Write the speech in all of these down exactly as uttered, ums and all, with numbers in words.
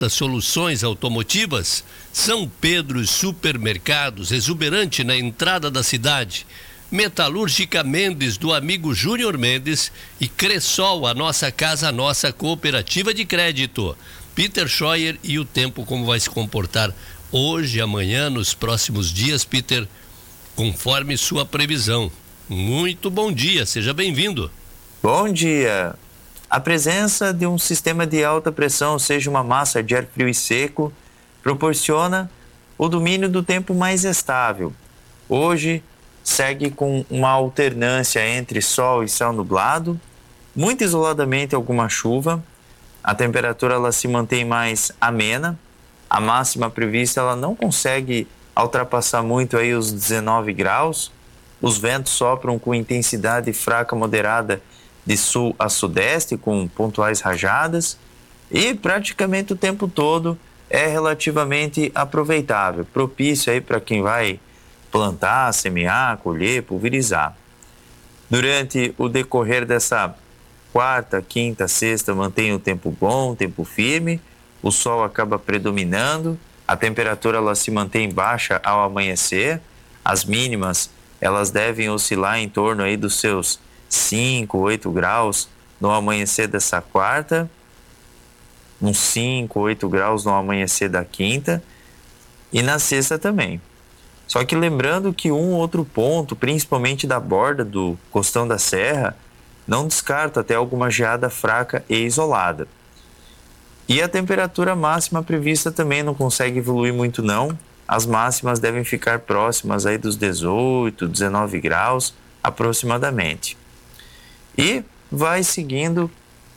Das soluções automotivas, São Pedro Supermercados, exuberante na entrada da cidade. Metalúrgica Mendes, do amigo Júnior Mendes, e Cressol, a nossa casa, a nossa cooperativa de crédito. Peter Scheuer e o tempo como vai se comportar hoje, amanhã, nos próximos dias, Peter, conforme sua previsão. Muito bom dia, seja bem-vindo. Bom dia. A presença de um sistema de alta pressão, ou seja, uma massa de ar frio e seco, proporciona o domínio do tempo mais estável. Hoje segue com uma alternância entre sol e céu nublado, muito isoladamente alguma chuva. A temperatura ela se mantém mais amena. A máxima prevista ela não consegue ultrapassar muito aí os dezenove graus. Os ventos sopram com intensidade fraca moderada de sul a sudeste, com pontuais rajadas, e praticamente o tempo todo é relativamente aproveitável, propício aí para quem vai plantar, semear, colher, pulverizar. Durante o decorrer dessa quarta, quinta, sexta, mantém o tempo bom, tempo firme, o sol acaba predominando, a temperatura ela se mantém baixa ao amanhecer, as mínimas elas devem oscilar em torno aí dos seus cinco, oito graus no amanhecer dessa quarta, uns cinco, oito graus no amanhecer da quinta e na sexta também. Só que lembrando que um outro ponto, principalmente da borda do costão da serra, não descarta até alguma geada fraca e isolada. E a temperatura máxima prevista também não consegue evoluir muito não. As máximas devem ficar próximas aí dos dezoito, dezenove graus aproximadamente. E vai seguindo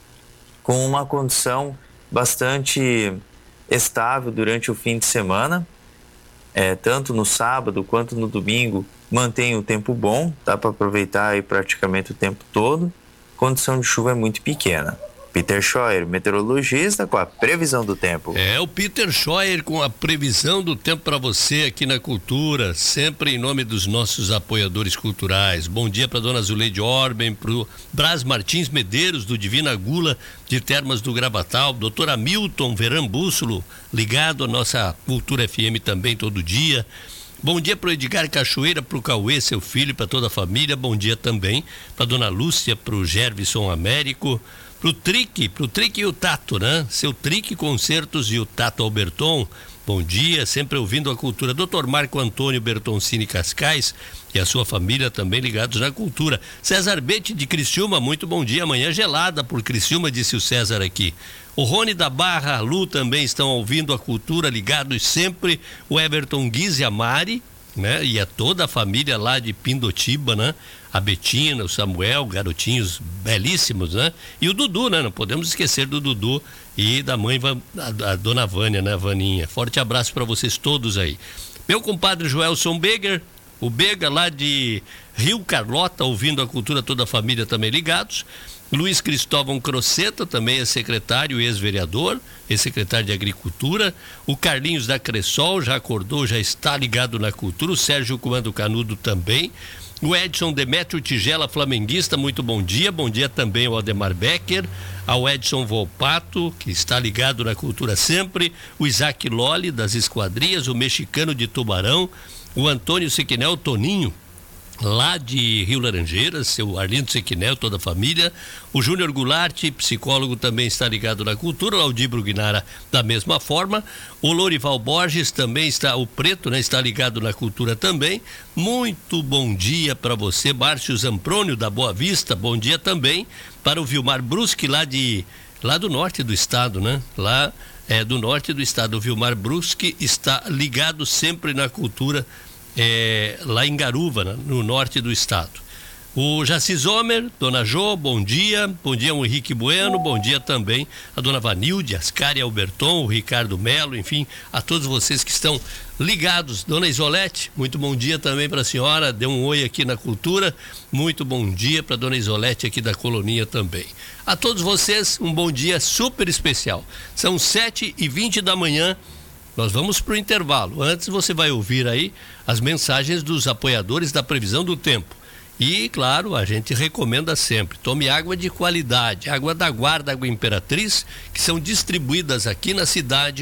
com uma condição bastante estável durante o fim de semana, é, tanto no sábado quanto no domingo mantém o tempo bom, dá para aproveitar aí praticamente o tempo todo, condição de chuva é muito pequena. Peter Scheuer, meteorologista, com a previsão do tempo. É, o Peter Scheuer com a previsão do tempo para você aqui na Cultura, sempre em nome dos nossos apoiadores culturais. Bom dia para dona Zuleide Orben, para o Brás Martins Medeiros, do Divina Gula, de Termas do Gravatal, doutor Hamilton Verambússulo, ligado à nossa Cultura F M também todo dia. Bom dia para o Edgar Cachoeira, para o Cauê, seu filho, para toda a família. Bom dia também para dona Lúcia, para o Gervison Américo, pro Trique, pro Trique e o Tato, né? Seu Trique Concertos e o Tato Alberton, bom dia, sempre ouvindo a cultura. doutor Marco Antônio Bertoncini Cascais e a sua família também ligados na cultura. César Bete de Criciúma, muito bom dia, amanhã gelada por Criciúma, disse o César aqui. O Rony da Barra, a Lu também estão ouvindo a cultura, ligados sempre. O Everton Guiz e a Mari, né? E a toda a família lá de Pindotiba, né? A Betina, o Samuel, garotinhos belíssimos, né? E o Dudu, né? Não podemos esquecer do Dudu e da mãe, a, a dona Vânia, né? Vaninha. Forte abraço para vocês todos aí. Meu compadre Joelson Beger, o Bega lá de Rio Carlota, ouvindo a cultura, toda a família também ligados. Luiz Cristóvão Croceta, também é secretário e ex-vereador, ex-secretário de Agricultura. O Carlinhos da Cressol já acordou, já está ligado na cultura. O Sérgio Comando Canudo também. O Edson Demétrio Tigela, flamenguista, muito bom dia. Bom dia também ao Ademar Becker, ao Edson Volpato, que está ligado na cultura sempre. O Isaac Lolli, das Esquadrias, o mexicano de Tubarão. O Antônio Sequinel Toninho, lá de Rio Laranjeiras, seu Arlindo Sequinel, toda a família. O Júnior Goulart, psicólogo, também está ligado na cultura. O Aldir Brugnara, da mesma forma. O Lorival Borges também está, o Preto, né, está ligado na cultura também. Muito bom dia para você, Márcio Zamprônio, da Boa Vista, bom dia também. Para o Vilmar Brusque, lá de, lá do norte do estado, né? Lá é do norte do estado. O Vilmar Brusque está ligado sempre na cultura, É, lá em Garuva, né, no norte do estado. O Jaci Zomer, dona Jô, bom dia. Bom dia, o Henrique Bueno, bom dia também a dona Vanilde, Ascari Alberton, o Ricardo Melo, enfim, a todos vocês que estão ligados. Dona Isolete, muito bom dia também para a senhora, dê um oi aqui na cultura. Muito bom dia para dona Isolete aqui da Coloninha também. A todos vocês, um bom dia super especial. São sete e vinte da manhã. Nós vamos para o intervalo. Antes você vai ouvir aí as mensagens dos apoiadores da previsão do tempo. E, claro, a gente recomenda sempre, tome água de qualidade, água da Guarda, água Imperatriz, que são distribuídas aqui na cidade